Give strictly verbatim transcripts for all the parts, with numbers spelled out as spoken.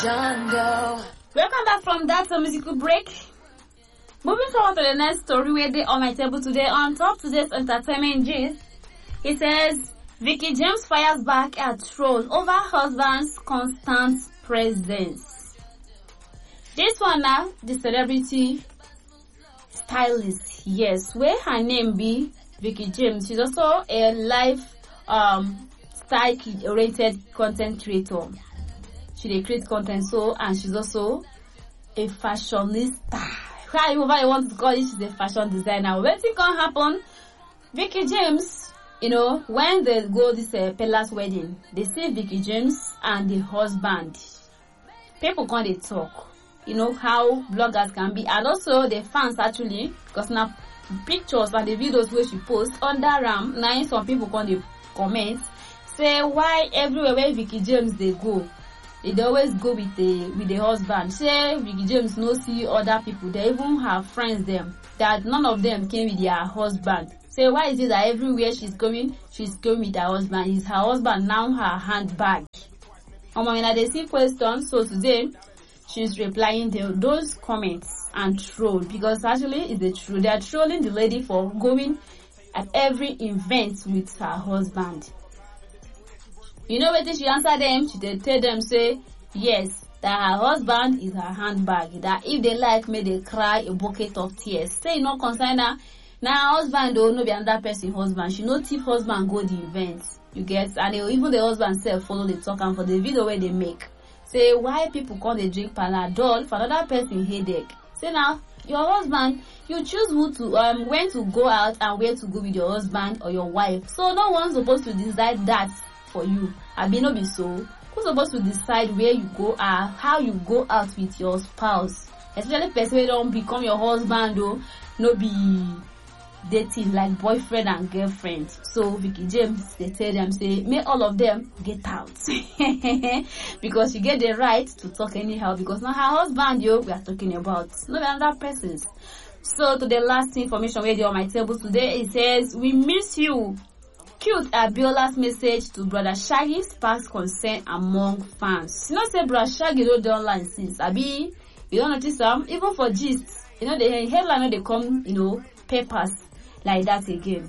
John Doe. Welcome back from that uh, musical break. Moving forward to the next story where they on my table today on top today's entertainment gist. It says Vicky James fires back at troll over husband's constant presence. This one now, the celebrity stylist, yes, where her name be Vicky James. She's also a live um style-oriented content creator. She dey create content so, and she's also a fashionista. However you want to call it, she's a fashion designer. When things can happen, Vicky James, you know, when they go this uh, Pella's wedding, they see Vicky James and the husband. People can't they talk. You know how bloggers can be, and also the fans actually, because now pictures and the videos where she posts under ram, now some people can't they comment, say why everywhere where Vicky James they go, they always go with the with the husband. Say Vicky James no see other people. They even have friends them that none of them came with their husband. Say why is it that everywhere she's going, she's going with her husband? Is her husband now her handbag? Um, I mean, they see questions. So today she's replying to those comments and troll, because actually it's the truth. They are trolling the lady for going at every event with her husband. You know what she answer them? She they tell them say yes, that her husband is her handbag. That if they like, may they cry a bucket of tears. Say no concern her. Now her husband don't know be another person husband. She know if husband go the event. You get, and they, even the husband self follow the talk and for the video where they make. Say why people call they drink Panadol for another person headache. Say now your husband, you choose who to um when to go out and where to go with your husband or your wife. So no one's supposed to decide that for you. I be no be so. Who's supposed to decide where you go or how you go out with your spouse? Especially person who don't become your husband though, no be dating like boyfriend and girlfriend. So Vicky James, they tell them say may all of them get out because you get the right to talk anyhow, because now her husband yo we are talking about, not another person's. So to the last information where they on my table today, it says we miss you. Cute Abiola's message to Brother Shaggy sparks concern among fans. You know say Brother Shaggy don't do online since. Abi, you don't notice them? Even for gist, you know the headline they come, you know, papers like that again.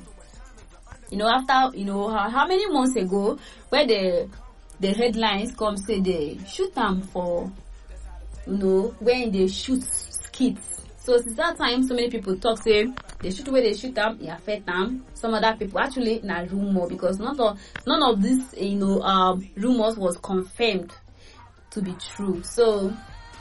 You know, after, you know, how, how many months ago, where the the headlines come say they shoot them for, you know, when they shoot skits. So since that time, so many people talk say they shoot where they shoot them, it affect them. Some other people actually na rumor, because not all, none of this, you know, um, rumors was confirmed to be true. So,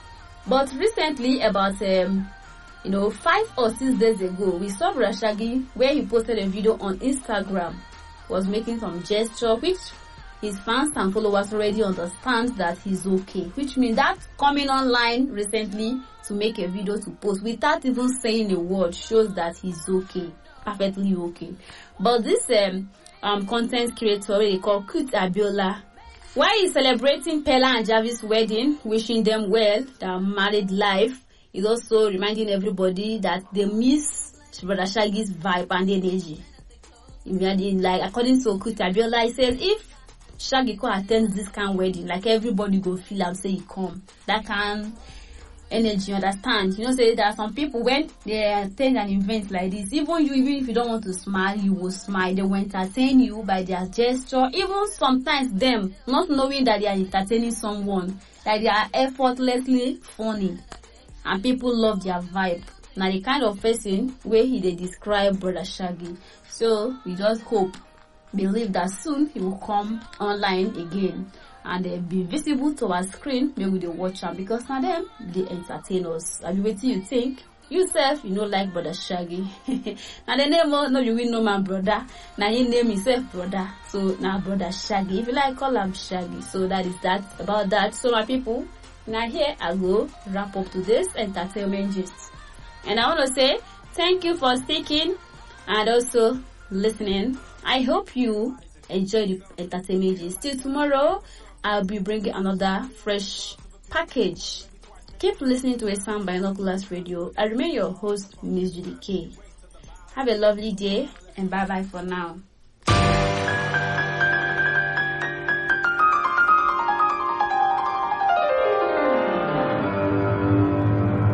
but recently, about um, you know, five or six days ago, we saw Brother Shaggy where he posted a video on Instagram, was making some gesture which his fans and followers already understand that he's okay. Which means that coming online recently to make a video to post without even saying a word shows that he's okay, perfectly okay. But this um um content creator they call Cute Abiola, while he's celebrating Pella and Jarvis' wedding, wishing them well, their married life, is also reminding everybody that they miss Brother Shaggy's vibe and energy. Imagine, like according to Cute Abiola, he says if Shaggy could attend this kind of wedding, like everybody go feel and say he come. That kind energy, understand? You know, say there are some people when they attend an event like this, even you, even if you don't want to smile, you will smile. They will entertain you by their gesture. Even sometimes them not knowing that they are entertaining someone, like they are effortlessly funny, and people love their vibe. Now the kind of person where he they describe Brother Shaggy. So we just hope, believe that soon he will come online again and uh, be visible to our screen. Maybe they watch him, because now them they entertain us. I be waiting you think yourself, you know, like Brother Shaggy. Now the name no you will know my brother. Now he name himself brother. So now Brother Shaggy. If you like, call him Shaggy. So that is that about that. So my people, now here I go wrap up today's entertainment gist. And I want to say thank you for sticking and also listening. I hope you enjoy the entertainment gist. Till tomorrow, I'll be bringing another fresh package. Keep listening to A Sound Binoculars Radio. I remain your host, Miss Judy K. Have a lovely day and bye bye for now.